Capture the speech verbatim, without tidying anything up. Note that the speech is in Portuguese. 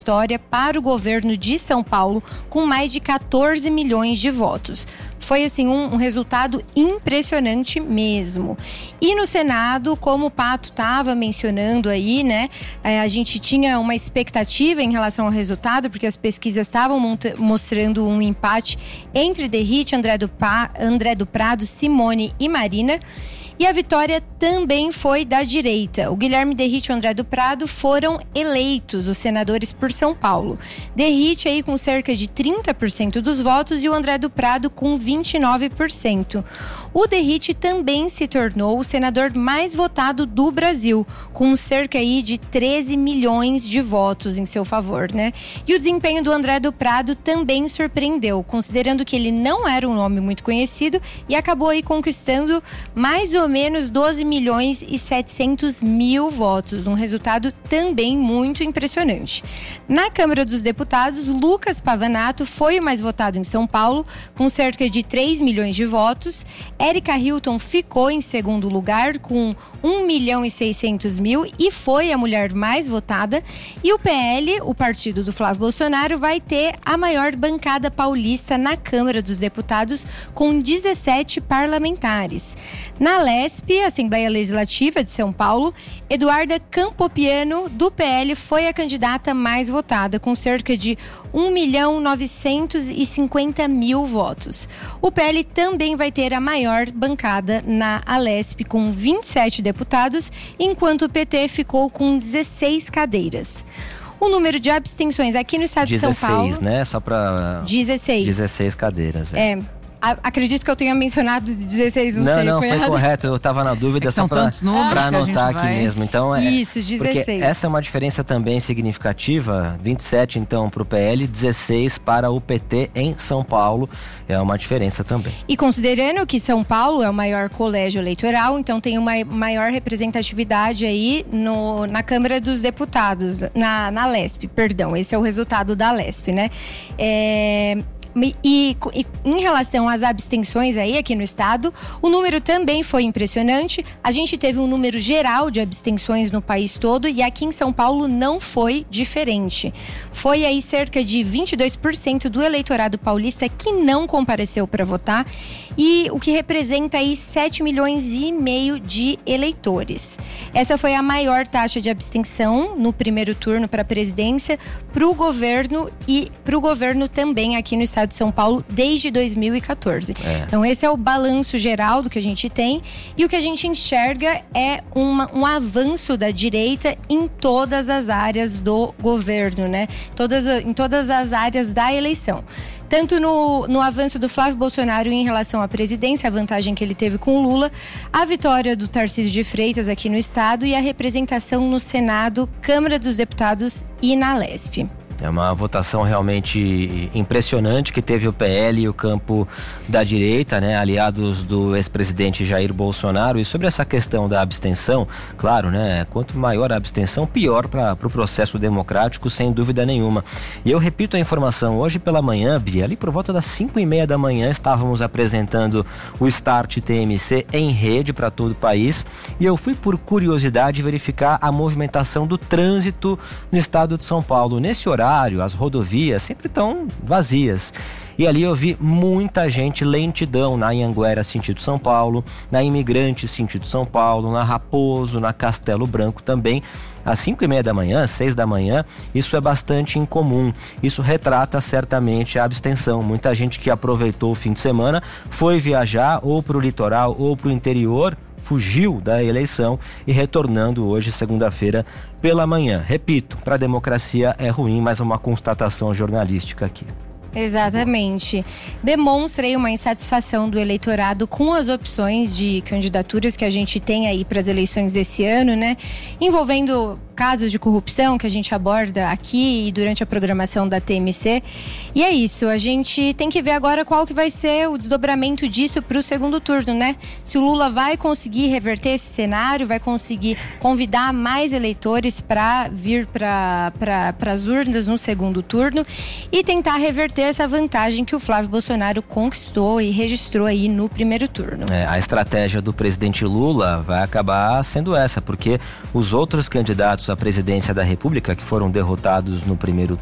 história para o governo de São Paulo, com mais de quatorze milhões de votos. Foi, assim, um, um resultado impressionante mesmo. E no Senado, como o Pato estava mencionando aí, né? A gente tinha uma expectativa em relação ao resultado, porque as pesquisas estavam mostrando um empate entre Derrite, André do, pa, André do Prado, Simone e Marina. E a vitória também foi da direita. O Guilherme Derrite e o André do Prado foram eleitos os senadores por São Paulo. Derrite aí com cerca de trinta por cento dos votos e o André do Prado com vinte e nove por cento. O Derrite também se tornou o senador mais votado do Brasil, com cerca aí de treze milhões de votos em seu favor, né? E o desempenho do André do Prado também surpreendeu, considerando que ele não era um nome muito conhecido e acabou aí conquistando mais ou menos doze milhões e setecentos mil votos, um resultado também muito impressionante. Na Câmara dos Deputados, Lucas Pavanato foi o mais votado em São Paulo, com cerca de três milhões de votos. Érica Hilton ficou em segundo lugar com um milhão e seiscentos mil e foi a mulher mais votada. E o P L, o partido do Flávio Bolsonaro, vai ter a maior bancada paulista na Câmara dos Deputados, com dezessete parlamentares. Na Lesp, Assembleia Legislativa de São Paulo, Eduarda Campopiano, do P L, foi a candidata mais votada, com cerca de um milhão novecentos e cinquenta mil votos. O P L também vai ter a maior bancada na Alesp, com vinte e sete deputados, enquanto o P T ficou com dezesseis cadeiras. O número de abstenções aqui no estado dezesseis, de São Paulo... dezesseis, né? Só para... dezesseis. dezesseis cadeiras, é. é. Acredito que eu tenha mencionado dezesseis, não, não sei. Não, foi, foi errado. Correto, eu estava na dúvida é só para anotar aqui vai... mesmo. Então, é, Isso, dezesseis. Porque essa é uma diferença também significativa, vinte e sete então para o P L, dezesseis para o P T em São Paulo, é uma diferença também. E considerando que São Paulo é o maior colégio eleitoral, então tem uma maior representatividade aí no, na Câmara dos Deputados, na, na Lesp, perdão, esse é o resultado da Lesp, né? É... E, e em relação às abstenções aí aqui no estado, o número também foi impressionante. A gente teve um número geral de abstenções no país todo e aqui em São Paulo não foi diferente. Foi aí cerca de vinte e dois por cento do eleitorado paulista que não compareceu para votar, e o que representa aí sete milhões e meio de eleitores. Essa foi a maior taxa de abstenção no primeiro turno para a presidência, para o governo e para o governo também aqui no estado de São Paulo desde dois mil e quatorze. É. Então esse é o balanço geral do que a gente tem, e o que a gente enxerga é uma, um avanço da direita em todas as áreas do governo, né? Todas, em todas as áreas da eleição. Tanto no, no avanço do Flávio Bolsonaro em relação à presidência, a vantagem que ele teve com o Lula, a vitória do Tarcísio de Freitas aqui no estado e a representação no Senado, Câmara dos Deputados e na Lesp. É uma votação realmente impressionante que teve o P L e o campo da direita, né, aliados do ex-presidente Jair Bolsonaro. E sobre essa questão da abstenção, claro, né, quanto maior a abstenção, pior para o pro processo democrático, sem dúvida nenhuma. E eu repito a informação, hoje pela manhã, Bia, ali por volta das cinco e meia da manhã, estávamos apresentando o Start T M C em rede para todo o país, e eu fui por curiosidade verificar a movimentação do trânsito no estado de São Paulo. Nesse horário, as rodovias sempre estão vazias. E ali eu vi muita gente, lentidão na Anhanguera, sentido São Paulo, na Imigrante, sentido São Paulo, na Raposo, na Castelo Branco também. Às cinco e meia da manhã, seis da manhã, isso é bastante incomum. Isso retrata certamente a abstenção. Muita gente que aproveitou o fim de semana foi viajar ou para o litoral ou para o interior, fugiu da eleição e retornando hoje, segunda-feira, pela manhã. Repito, para a democracia é ruim, mas é uma constatação jornalística aqui. Exatamente. Demonstra aí uma insatisfação do eleitorado com as opções de candidaturas que a gente tem aí para as eleições desse ano, né? Envolvendo casos de corrupção que a gente aborda aqui e durante a programação da T M C. E é isso, a gente tem que ver agora qual que vai ser o desdobramento disso para o segundo turno, né? Se o Lula vai conseguir reverter esse cenário, vai conseguir convidar mais eleitores para vir para pra, as urnas no segundo turno e tentar reverter manter essa vantagem que o Flávio Bolsonaro conquistou e registrou aí no primeiro turno. É, a estratégia do presidente Lula vai acabar sendo essa, porque os outros candidatos à presidência da República que foram derrotados no primeiro